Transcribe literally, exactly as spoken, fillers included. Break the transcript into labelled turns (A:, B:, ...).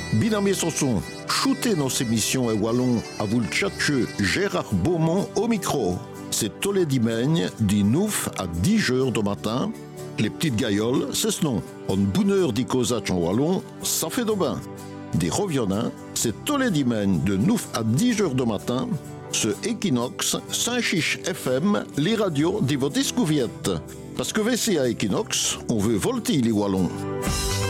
A: Binamé Sanson, shootez nos émissions et wallon à vous le tchatcheux Gérard Beaumont au micro. C'est tous les dimanches, du neuf à dix heures du matin. Les petites gailloles, c'est ce nom. En bonheur d'y causer en wallon, ça fait de bain. Des reviennants, c'est tous les dimanches de neuf à dix heures du matin. Ce Equinox, Saint-Chiche F M, les radios de votre escouviette. Parce que V C à Equinox, on veut volter les wallons.